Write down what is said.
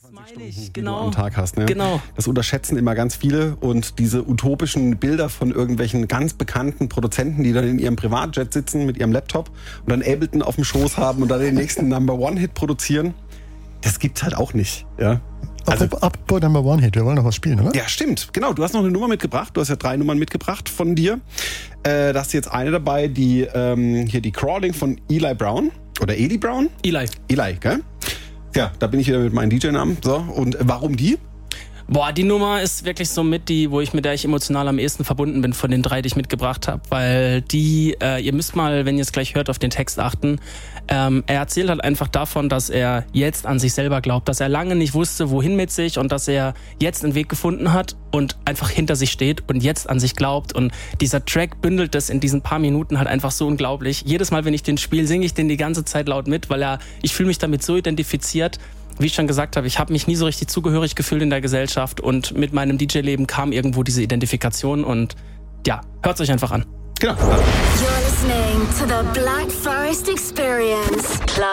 meine ich, genau. Am Tag hast. Ne? Genau. Das unterschätzen immer ganz viele und diese utopischen Bilder von irgendwelchen ganz bekannten Produzenten, die dann in ihrem Privatjet sitzen mit ihrem Laptop und dann Ableton auf dem Schoß haben und dann den nächsten Number-One-Hit produzieren, das gibt's halt auch nicht. Ja? Also, apropos Number-One-Hit, wir wollen noch was spielen, oder? Ja, stimmt. Genau, du hast noch eine Nummer mitgebracht. Du hast ja 3 Nummern mitgebracht von dir. Da hast du jetzt eine dabei, die hier die Crawling von Eli Brown. Oder Eli Brown? Eli, gell? Ja, da bin ich wieder mit meinem DJ-Namen. So, und warum die? Boah, die Nummer ist wirklich so mit die, mit der ich emotional am ehesten verbunden bin von den 3, die ich mitgebracht habe, weil die, ihr müsst mal, wenn ihr es gleich hört, auf den Text achten. Er erzählt halt einfach davon, dass er jetzt an sich selber glaubt, dass er lange nicht wusste, wohin mit sich und dass er jetzt einen Weg gefunden hat und einfach hinter sich steht und jetzt an sich glaubt. Und dieser Track bündelt das in diesen paar Minuten halt einfach so unglaublich. Jedes Mal, wenn ich den spiele, singe ich den die ganze Zeit laut mit, weil ich fühle mich damit so identifiziert. Wie ich schon gesagt habe, ich habe mich nie so richtig zugehörig gefühlt in der Gesellschaft und mit meinem DJ-Leben kam irgendwo diese Identifikation und ja, hört's euch einfach an. Genau. You're listening to the Black Forest Experience.